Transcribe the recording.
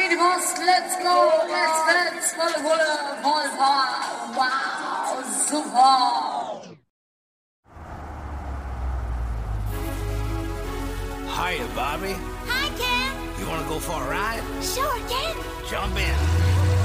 Minibus, let's go, let's wow, super. Hiya, Bobby. Hi, Ken. You want to go for a ride? Sure, Ken. Jump in.